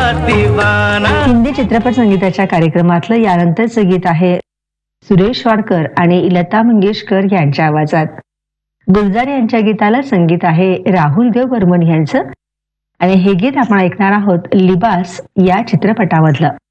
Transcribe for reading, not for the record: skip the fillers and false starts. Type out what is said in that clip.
दीवाना। हिंदी चित्रपट संगीताच्या कार्यक्रमातलं यानंतरचं गीत आहे सुरेश वाडकर आणि लता मंगेशकर यांच्या आवाजात। गुलजार यांच्या गीताला संगीत आहे राहुल देव बर्मन यांचं आणि हे गीत आपण ऐकणार आहोत लिबास या चित्रपटामधलं।